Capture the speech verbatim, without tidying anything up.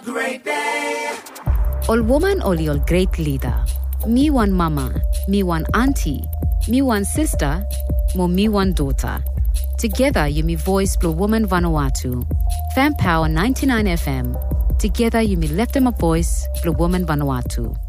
a great day. Ol woman ol your great leader. Me one mama, me one auntie, me one sister, mo me one daughter. Together you me voice Blue Woman Vanuatu. Fan Power ninety-nine F M. Together you me left them a voice Blue Woman Vanuatu.